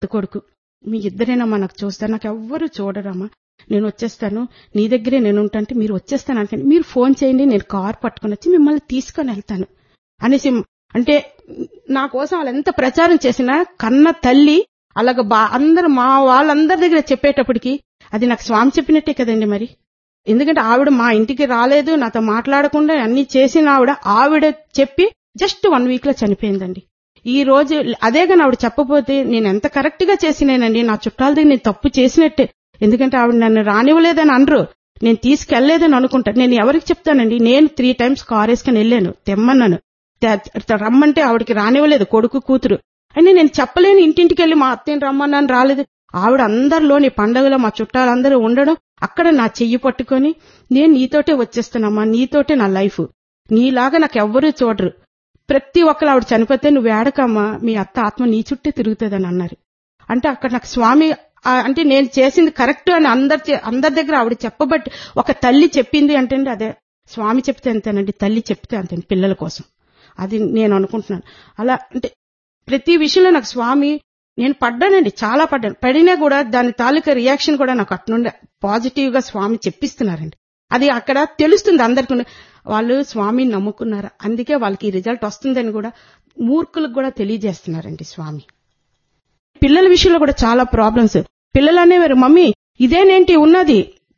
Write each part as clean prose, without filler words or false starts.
కొడుకు, మీ ఇద్దరేనమ్మా నాకు చూస్తారు, నాకు ఎవ్వరూ చూడరమ్మా, నేను వచ్చేస్తాను, నీ దగ్గరే నేను ఉంటానంటే మీరు వచ్చేస్తాను అనుకోండి, మీరు ఫోన్ చేయండి, నేను కార్ పట్టుకుని వచ్చి మిమ్మల్ని తీసుకొని వెళ్తాను అనేసి. అంటే నా కోసం వాళ్ళు ఎంత ప్రచారం చేసినా కన్న తల్లి అలాగ అందరు మా వాళ్ళందరి దగ్గర చెప్పేటప్పటికి అది నాకు స్వామి చెప్పినట్టే కదండి మరి. ఎందుకంటే ఆవిడ మా ఇంటికి రాలేదు, నాతో మాట్లాడకుండా అన్ని చేసిన ఆవిడ చెప్పి జస్ట్ 1 వీక్ లో చనిపోయిందండి. ఈ రోజు అదేగాని ఆవిడ చెప్పపోతే నేను ఎంత కరెక్ట్ గా చేసినానండి, నా చుట్టాల దగ్గర నేను తప్పు చేసినట్టే. ఎందుకంటే ఆవిడ నన్ను రానివ్వలేదని అనరు, నేను తీసుకెళ్లేదని అనుకుంటాను. నేను ఎవరికి చెప్తానండి, నేను 3 times కార్ వేసుకుని వెళ్ళాను, తెమ్మన్నాను, రమ్మంటే ఆవిడకి రానివ్వలేదు, కొడుకు కూతురు అని. నేను చెప్పలేను, ఇంటింటికి వెళ్ళి మా అత్తయ్యని రమ్మన్నాను, రాలేదు. ఆవిడ అందరిలోని పండగలో మా చుట్టాలందరూ ఉండడం, అక్కడ నా చెయ్యి పట్టుకొని నేను నీతోటే వచ్చేస్తానమ్మా, నీతోటే నా లైఫ్, నీలాగా నాకు ఎవ్వరూ చూడరు, ప్రతి ఒక్కరు ఆవిడ చనిపోతే నువ్వు ఏడకమ్మా, మీ అత్త ఆత్మ నీ చుట్టే తిరుగుతుందని అన్నారు. అంటే అక్కడ నాకు స్వామి అంటే నేను చేసింది కరెక్ట్ అని అందరి దగ్గర ఆవిడ చెప్పబట్టి, ఒక తల్లి చెప్పింది అంటే అదే స్వామి చెప్తే అంతేనండి, తల్లి చెప్తే అంతేనండి పిల్లల కోసం. అది నేను అనుకుంటున్నాను. అలా అంటే ప్రతి విషయంలో నాకు స్వామి, నేను పడ్డానండి, చాలా పడినా కూడా దాని తాలూకా రియాక్షన్ కూడా నాకు అట్నుండి పాజిటివ్ గా స్వామి చెప్పిస్తున్నారండి. అది అక్కడ తెలుస్తుంది అందరికీ, వాళ్ళు స్వామిని నమ్ముకున్నారు, అందుకే వాళ్ళకి ఈ రిజల్ట్ వస్తుందని కూడా మూర్ఖులకు కూడా తెలియజేస్తున్నారండి స్వామి. పిల్లల విషయంలో కూడా చాలా ప్రాబ్లమ్స్. పిల్లలు అనేవారు, మమ్మీ ఇదేనేంటి ఉన్నది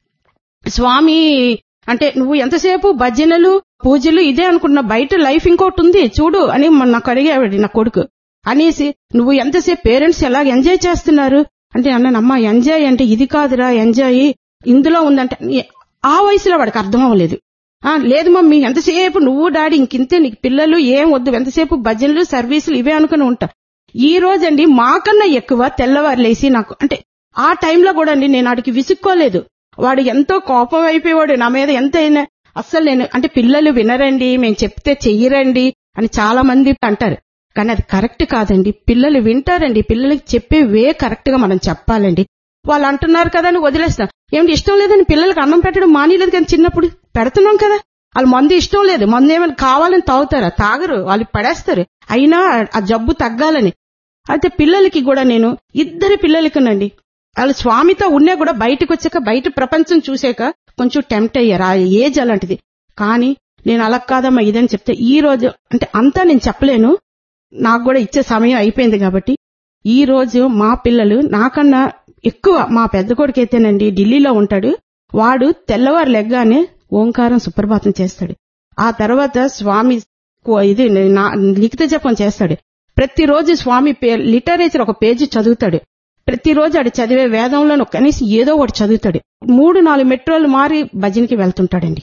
స్వామి అంటే, నువ్వు ఎంతసేపు భజనలు పూజలు ఇదే అనుకుంటున్నా, బయట లైఫ్ ఇంకోటి ఉంది చూడు అని నాకు అడిగేవాడి నా కొడుకు. అనేసి నువ్వు ఎంతసేపు పేరెంట్స్ ఎలా ఎంజాయ్ చేస్తున్నారు అంటే అన్నానమ్మా, ఎంజాయ్ అంటే ఇది కాదురా, ఎంజాయ్ ఇందులో ఉందంటే ఆ వయసులో వాడికి అర్థం అవ్వలేదు. లేదు మమ్మీ ఎంతసేపు నువ్వు డాడీ ఇంకింతే, నీకు పిల్లలు ఏం వద్దు, ఎంతసేపు భజనలు సర్వీసులు ఇవే అనుకుని ఉంటా. ఈ రోజండి మాకన్నా ఎక్కువ తెల్లవారు లేసి నాకు అంటే ఆ టైంలో కూడా అండి నేను వాడికి విసుక్కోలేదు. వాడు ఎంతో కోపం అయిపోయేవాడు నా మీద, ఎంతైనా అస్సలు నేను అంటే పిల్లలు వినరండి, మేము చెప్తే చెయ్యరండి అని చాలా మంది అంటారు, కానీ అది కరెక్ట్ కాదండి. పిల్లలు వింటారండి, పిల్లలకి చెప్పే వే కరెక్ట్ గా మనం చెప్పాలండి. వాళ్ళు అంటున్నారు కదా అని వదిలేస్తాం. ఏమిటి ఇష్టం లేదని పిల్లలకి అన్నం పెట్టడం మానేలేదు కానీ చిన్నప్పుడు పెడుతున్నాం కదా. వాళ్ళు మందు ఇష్టం లేదు, మందు ఏమైనా కావాలని తాగుతారా, తాగరు, వాళ్ళు పడేస్తారు, అయినా ఆ జబ్బు తగ్గాలని. అయితే పిల్లలకి కూడా నేను ఇద్దరి పిల్లలకినండి వాళ్ళు స్వామితో ఉన్నా కూడా బయటకు వచ్చాక బయట ప్రపంచం చూసాక కొంచెం టెంప్ట్ అయ్యారు, ఆ ఏజ్ అలాంటిది. కానీ నేను అలా కాదమ్మా ఇదని చెప్తే ఈ రోజు అంటే అంతా నేను చెప్పలేను, నాకు కూడా ఇచ్చే సమయం అయిపోయింది కాబట్టి ఈ రోజు మా పిల్లలు నాకన్నా ఎక్కువ, మా పెద్ద కొడుకైతేనండి ఢిల్లీలో ఉంటాడు, వాడు తెల్లవారు లెగ్గానే ఓంకారం సుప్రభాతం చేస్తాడు, ఆ తర్వాత స్వామి ఇది లిఖిత జపం చేస్తాడు, ప్రతిరోజు స్వామి లిటరేచర్ ఒక పేజీ చదువుతాడు, ప్రతిరోజు ఆడు చదివే వేదంలో కనీసం ఏదో ఒకటి చదువుతాడు, 3-4 మెట్రోలు మారి భజనకి వెళ్తుంటాడండి.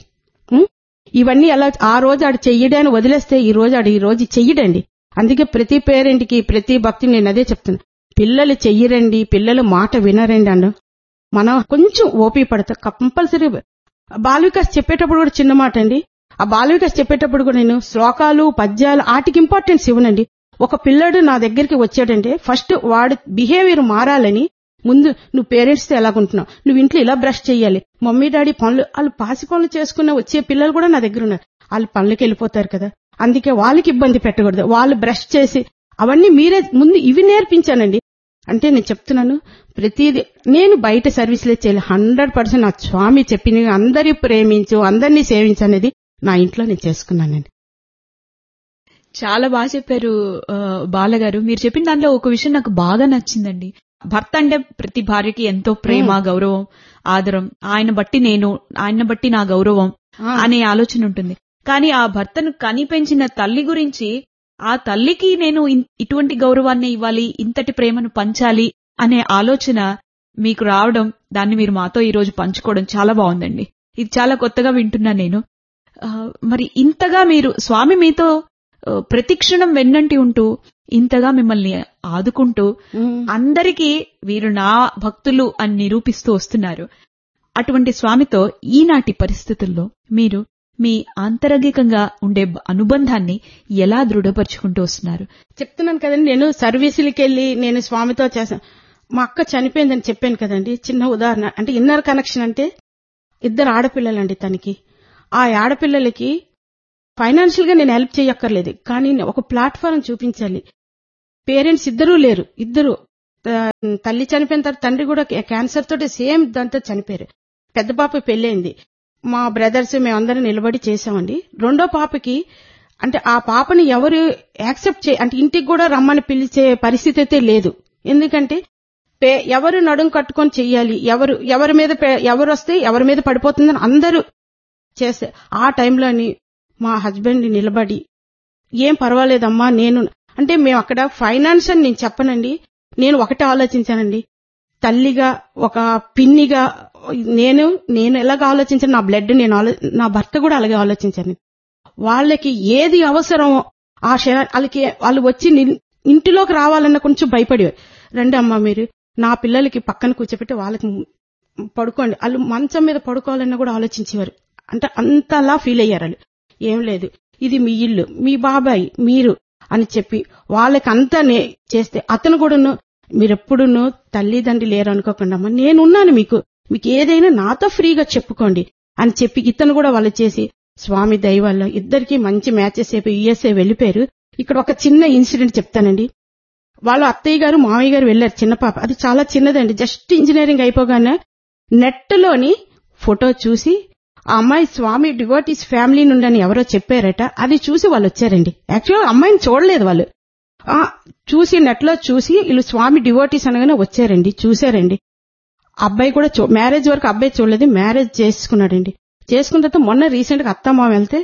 ఇవన్నీ అలా ఆ రోజు ఆడు చెయ్యడాన్ని వదిలేస్తే ఈ రోజు చెయ్యడండి. అందుకే ప్రతి పేరెంట్ కి ప్రతి భక్తిని నేను అదే చెప్తున్నా, పిల్లలు చెయ్యరండి, పిల్లలు మాట వినరండి అన్న మనం కొంచెం ఓపి పడతాం. కంపల్సరీ బాలవికాస్ చెప్పేటప్పుడు కూడా చిన్న మాట అండి, ఆ బాలవికాస్ చెప్పేటప్పుడు కూడా నేను శ్లోకాలు పద్యాలు వాటికి ఇంపార్టెన్స్ ఇవ్వనండి. ఒక పిల్లడు నా దగ్గరికి వచ్చాడంటే ఫస్ట్ వాడి బిహేవియర్ మారాలని, ముందు నువ్వు పేరెంట్స్ తో ఎలాగుంటున్నావు, నువ్వు ఇంట్లో ఇలా బ్రష్ చెయ్యాలి, మమ్మీ డాడీ పనులు వాళ్ళు పాసి పనులు చేసుకున్న వచ్చే పిల్లలు కూడా నా దగ్గర ఉన్నారు, వాళ్ళు పనులకి వెళ్ళిపోతారు కదా, అందుకే వాళ్ళకి ఇబ్బంది పెట్టకూడదు, వాళ్ళు బ్రష్ చేసి అవన్నీ మీరే ముందు ఇవి నేర్పించానండి. అంటే నేను చెప్తున్నాను ప్రతిదీ నేను బయట సర్వీసులే చేయాలి, 100% నా స్వామి చెప్పిన అందరి ప్రేమించు అందరినీ సేవించు అనేది నా ఇంట్లో నేను చేసుకున్నానండి. చాలా బాగా చెప్పారు బాలగారు. మీరు చెప్పిన దాంట్లో ఒక విషయం నాకు బాగా నచ్చిందండి. భర్త అంటే ప్రతి భార్యకి ఎంతో ప్రేమ, గౌరవం, ఆదరం, ఆయన బట్టి నా గౌరవం అనే ఆలోచన ఉంటుంది. కానీ ఆ భర్తను కని పెంచిన తల్లి గురించి, ఆ తల్లికి నేను ఇటువంటి గౌరవాన్ని ఇవ్వాలి, ఇంతటి ప్రేమను పంచాలి అనే ఆలోచన మీకు రావడం, దాన్ని మీరు మాతో ఈ రోజు పంచుకోవడం చాలా బాగుందండి. ఇది చాలా కొత్తగా వింటున్నా నేను. మరి ఇంతగా మీరు స్వామి మీతో ప్రతిక్షణం వెన్నంటి ఉంటూ ఇంతగా మిమ్మల్ని ఆదుకుంటూ అందరికీ వీరు నా భక్తులు అని నిరూపిస్తూ వస్తున్నారు. అటువంటి స్వామితో ఈనాటి పరిస్థితుల్లో మీరు మీ ఆంతరంగికంగా ఉండే అనుబంధాన్ని ఎలా దృఢపరుచుకుంటూ వస్తున్నారు? చెప్తున్నాను కదండి, నేను సర్వీసులకి వెళ్ళి నేను స్వామితో చేశాను. మా అక్క చనిపోయిందని చెప్పాను కదండి, చిన్న ఉదాహరణ. అంటే ఇన్నర్ కనెక్షన్ అంటే 2 ఆడపిల్లలండి తనకి. ఆ ఆడపిల్లలకి ఫైనాన్షియల్ గా నేను హెల్ప్ చేయక్కర్లేదు, కానీ ఒక ప్లాట్ఫారం చూపించాలి. పేరెంట్స్ ఇద్దరూ లేరు, ఇద్దరు తల్లి చనిపోయిన తర్వాత తండ్రి కూడా క్యాన్సర్ తోటి సేమ్ దాంతో చనిపోయారు. పెద్ద పాప పెళ్ళైంది. మా బ్రదర్స్ మేమందరం నిలబడి చేసామండి. రెండో పాపకి అంటే ఆ పాపని ఎవరు యాక్సెప్ట్ అంటే ఇంటికి కూడా రమ్మని పిలిచే పరిస్థితి అయితే లేదు. ఎందుకంటే ఎవరు నడుం కట్టుకొని చెయ్యాలి, ఎవరి మీద ఎవరు వస్తే ఎవరి మీద పడిపోతుందని అందరూ చేస్తే ఆ టైంలోని మా హస్బెండ్ నిలబడి ఏం పర్వాలేదమ్మా నేను అంటే మేము అక్కడ ఫైనాన్స్ అని నేను చెప్పనండి, నేను ఒకటే ఆలోచించానండి, తల్లిగా ఒక పిన్నిగా నేను ఎలాగ ఆలోచించాను, నా బ్లడ్ నా భర్త కూడా అలాగే ఆలోచించాను. వాళ్ళకి ఏది అవసరమో ఆ వాళ్ళకి వాళ్ళు వచ్చి ఇంటిలోకి రావాలన్న కొంచెం భయపడేవారు. రండి అమ్మా మీరు నా పిల్లలకి పక్కన కూర్చోబెట్టి వాళ్ళకి పడుకోండి, వాళ్ళు మంచం మీద పడుకోవాలన్నా కూడా ఆలోచించేవారు. అంటే అంతలా ఫీల్ అయ్యారు వాళ్ళు. ఏం లేదు, ఇది మీ ఇల్లు, మీ బాబాయ్ మీరు అని చెప్పి వాళ్ళకి అంతా చేస్తే అతను కూడాను మీరెప్పుడును తల్లిదండ్రి లేరు అనుకోకుండా అమ్మా నేనున్నాను, మీకు ఏదైనా నాతో ఫ్రీగా చెప్పుకోండి అని చెప్పి ఇతను కూడా వాళ్ళు చేసి స్వామి దయ వల్ల ఇద్దరికి మంచి మ్యాచెస్ అయిపోయి యుఎస్ఏ వెళ్లిపోయారు. ఇక్కడ ఒక చిన్న ఇన్సిడెంట్ చెప్తానండి. వాళ్ళ అత్తయ్య గారు మామయ్య గారు వెళ్లారు, చిన్న పాప, అది చాలా చిన్నదండి, జస్ట్ ఇంజనీరింగ్ అయిపోగానే నెట్ లోని ఫోటో చూసి ఆ అమ్మాయి స్వామి డివోటీస్ ఫ్యామిలీ నుండి ఎవరో చెప్పారట, అది చూసి వాళ్ళు వచ్చారండి. యాక్చువల్గా అమ్మాయిని చూడలేదు వాళ్ళు, చూసి నెట్ లో చూసి వీళ్ళు స్వామి డివోటీస్ అనగానే వచ్చారండి, చూశారండి. అబ్బాయి కూడా మ్యారేజ్ వరకు అబ్బాయి చూడలేదు, మ్యారేజ్ చేసుకున్నాడండి. చేసుకున్న తర్వాత మొన్న రీసెంట్ గా అత్త మామ వెళ్తే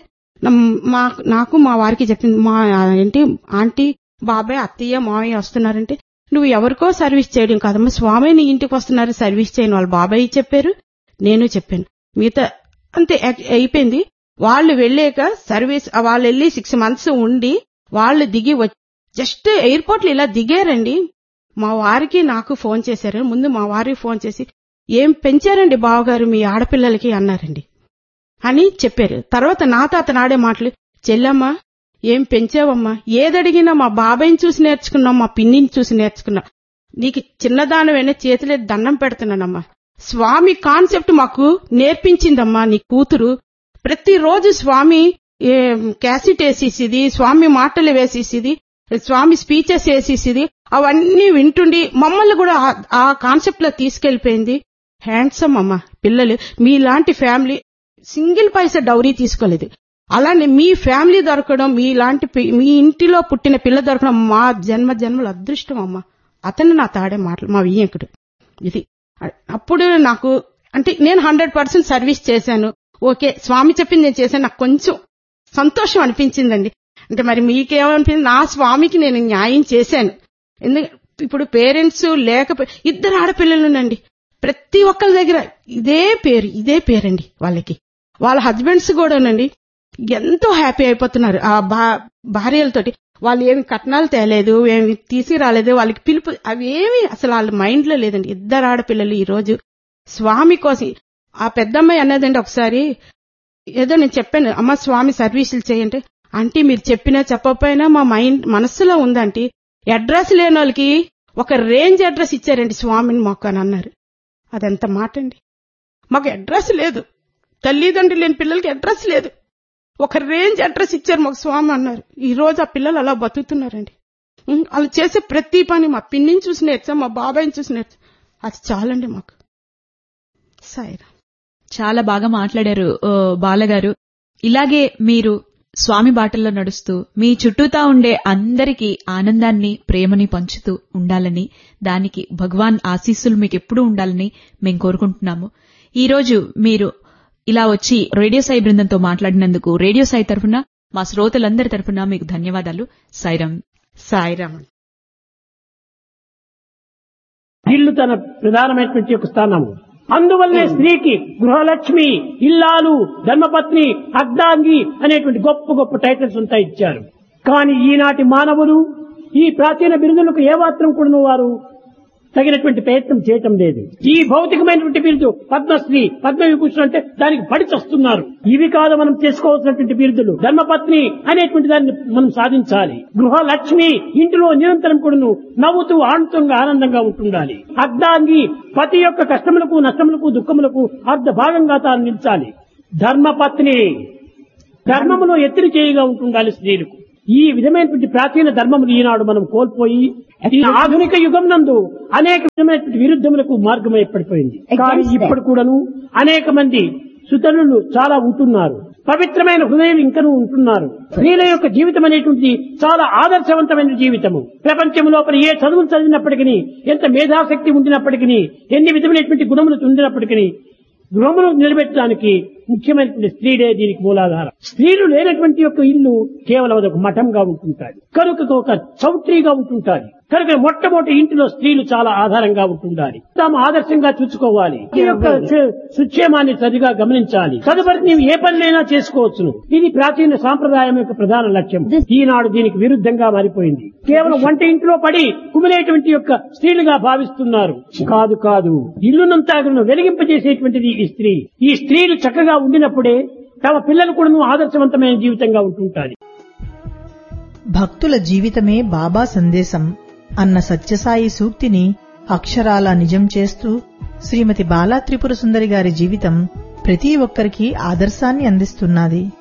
నాకు మా వారికి చెప్పింది, మా ఆంటీ బాబాయ్ అత్తయ్య మామయ్య వస్తున్నారంటే నువ్వు ఎవరికో సర్వీస్ చేయడం కాదమ్మా, స్వామి నీ ఇంటికి వస్తున్నారు సర్వీస్ చేయని వాళ్ళ బాబాయ్ చెప్పారు, నేను చెప్పాను, మిగతా అంతే అయిపోయింది. వాళ్ళు వెళ్ళాక సర్వీస్ వాళ్ళు వెళ్ళి 6 months ఉండి వాళ్ళు దిగి జస్ట్ ఎయిర్పోర్ట్ లో ఇలా దిగారండి. మా వారికి నాకు ఫోన్ చేశారు. ముందు మా వారికి ఫోన్ చేసి ఏం పెంచారండి బావగారు మీ ఆడపిల్లలకి అన్నారండి అని చెప్పారు. తర్వాత నాతో అతను ఆడే మాటలు, చెల్లమ్మా ఏం పెంచావమ్మా, ఏదడిగినా మా బాబాయిని చూసి నేర్చుకున్నాం, మా పిన్నిని చూసి నేర్చుకున్నా, నీకు చిన్నదానమైనా చేతులే దండం పెడుతున్నానమ్మా, స్వామి కాన్సెప్ట్ మాకు నేర్పించిందమ్మా నీ కూతురు, ప్రతిరోజు స్వామి క్యాసెట్ వేసేసిది, స్వామి మాటలు వేసేసిది, స్వామి స్పీచెస్ వేసేసిది, అవన్నీ వింటుండి మమ్మల్ని కూడా ఆ కాన్సెప్ట్ లో తీసుకెళ్లిపోయింది. హ్యాండ్సమ్ అమ్మా పిల్లలు, మీలాంటి ఫ్యామిలీ సింగిల్ పైసా డౌరీ తీసుకోలేదు, అలానే మీ ఫ్యామిలీ దొరకడం, మీ ఇంటిలో పుట్టిన పిల్ల దొరకడం మా జన్మల అదృష్టం అమ్మా. అతను నా తాడే మాటలు, మా వియ్యంకుడు. ఇది అప్పుడు నాకు అంటే నేను 100% సర్వీస్ చేశాను, ఓకే స్వామి చెప్పింది నేను చేశాను, నాకు కొంచెం సంతోషం అనిపించిందండి. అంటే మరి మీకేమనిపించింది, నా స్వామికి నేను న్యాయం చేశాను. ఎందుకంటే ఇప్పుడు పేరెంట్స్ లేకపోయి 2 ఆడపిల్లలునండి, ప్రతి ఒక్కరి దగ్గర ఇదే పేరండి వాళ్ళకి, వాళ్ళ హస్బెండ్స్ కూడానండి ఎంతో హ్యాపీ అయిపోతున్నారు ఆ భార్యలతోటి. వాళ్ళు ఏమి కట్నాలు తేలేదు, ఏమి తీసుకురాలేదు, వాళ్ళకి పిలుపు అవేమి అసలు వాళ్ళ మైండ్ లో లేదండి. 2 ఆడపిల్లలు ఈ రోజు స్వామి కోసం. ఆ పెద్దమ్మాయి అన్నదండి ఒకసారి, ఏదో నేను చెప్పాను అమ్మ స్వామి సర్వీసులు చేయంటే, ఆంటీ మీరు చెప్పినా చెప్పకపోయినా మా మనస్సులో ఉందంటీ, అడ్రస్ లేని వాళ్ళకి ఒక రేంజ్ అడ్రస్ ఇచ్చారండి స్వామిని మాకు అని అన్నారు. అదెంత మాట అండి, మాకు అడ్రస్ లేదు, తల్లిదండ్రులు లేని పిల్లలకి అడ్రస్ లేదు, ఒక రేంజ్ అడ్రస్ ఇచ్చారు మాకు స్వామి అన్నారు. ఈ రోజు ఆ పిల్లలు అలా బతుకుతున్నారండి. వాళ్ళు చేసే ప్రతి పని మా పిన్నిని చూసి నేర్చాం, మా బాబాయిని చూసి నేర్చాం, అది చాలండి మాకు. సాయిరా చాలా బాగా మాట్లాడారు బాలగారు. ఇలాగే మీరు స్వామి బాటల్లో నడుస్తూ మీ చుట్టూతా ఉండే అందరికీ ఆనందాన్ని ప్రేమని పంచుతూ ఉండాలని, దానికి భగవాన్ ఆశీస్సులు మీకు ఎప్పుడూ ఉండాలని మేము కోరుకుంటున్నాము. ఈ రోజు మీరు ఇలా వచ్చి రేడియో సాయి బృందంతో మాట్లాడినందుకు రేడియో సాయి తరఫున మా శ్రోతలందరి తరఫున మీకు ధన్యవాదాలు. సాయిరామ్. సాయిరామ్. ఇల్లు తన ప్రధానమైనటువంటి ఒక స్థానము. అందువల్లనే స్త్రీకి గృహలక్ష్మి, ఇల్లాలు, ధర్మపత్ని, అర్ధాంగి అనేటువంటి గొప్ప గొప్ప టైటిల్స్ ఉంటాయి ఇచ్చారు. కానీ ఈనాటి మానవులు ఈ ప్రాచీన బిరుదులకు ఏమాత్రం కూడా వారు తగినటువంటి ప్రయత్నం చేయటం లేదు. ఈ భౌతికమైనటువంటి బిరుదు పద్మశ్రీ, పద్మవిభూషణ్ అంటే దానికి పడిచొస్తున్నారు. ఇవి కాదు మనం చేసుకోవాల్సినటువంటి బిరుదులు. ధర్మపత్ని అనేటువంటి దాన్ని మనం సాధించాలి. గృహలక్ష్మి, ఇంటిలో నిరంతరం కూడాను నవ్వుతూ ఆనందంగా ఉంటుండాలి. అర్ధాంగి, పతి యొక్క కష్టములకు నష్టములకు దుఃఖములకు అర్ధ భాగంగా తాను నిలిచాలి. ధర్మపత్ని, ధర్మములో ఎత్తిరి చేయిగా ఉంటుండాలి స్త్రీలకు. ఈ విధమైనటువంటి ప్రాచీన ధర్మములు ఈనాడు మనం కోల్పోయి ఈ ఆధునిక యుగం నందు అనేక విధమైనటువంటి విరుద్ధములకు మార్గం ఏర్పడిపోయింది. కానీ ఇప్పుడు కూడాను అనేక మంది సుతనులు చాలా ఉంటున్నారు. పవిత్రమైన హృదయం ఇంకనూ ఉంటున్నారు. స్త్రీల యొక్క జీవితం అనేటువంటిది చాలా ఆదర్శవంతమైన జీవితము. ప్రపంచం లోపల ఏ చదువులు చదివినప్పటికీ, ఎంత మేధాశక్తి ఉండినప్పటికీ, ఎన్ని విధమైనటువంటి గుణములు ఉండినప్పటికీ, గృహమును నిలబెట్టడానికి ముఖ్యమైనటువంటి స్త్రీలే దీనికి మూలాధారం. స్త్రీలు లేనటువంటి యొక్క ఇల్లు కేవలం అదొక మఠంగా ఉంటుంటాయి, కనుక ఒక చౌట్రీగా ఉంటుంటాయి. కనుక మొట్టమొదటి ఇంటిలో స్త్రీలు చాలా ఆధారంగా ఉంటుండాలి. తాము ఆదర్శంగా చూసుకోవాలి. ఈ యొక్క సుక్షేమాన్ని సరిగా గమనించాలి. తదుపరి నీవు ఏ పనినైనా చేసుకోవచ్చును. ఇది ప్రాచీన సాంప్రదాయం యొక్క ప్రధాన లక్ష్యం. ఈనాడు దీనికి విరుద్ధంగా మారిపోయింది. కేవలం వంట ఇంట్లో పడి కుమిలేటువంటి యొక్క స్త్రీలుగా భావిస్తున్నారు. కాదు కాదు, ఇల్లునంతా వెలిగింపజేసేటువంటిది ఈ స్త్రీ. ఈ స్త్రీలు చక్కగా ఉండినప్పుడే తమ పిల్లలు కూడా ఆదర్శవంతమైన జీవితంగా ఉంటుంటారు. భక్తుల జీవితమే బాబా సందేశం అన్న సత్యసాయి సూక్తిని అక్షరాలా నిజం చేస్తూ శ్రీమతి బాలా త్రిపుర సుందరి గారి జీవితం ప్రతి ఒక్కరికి ఆదర్శాన్ని అందిస్తున్నది.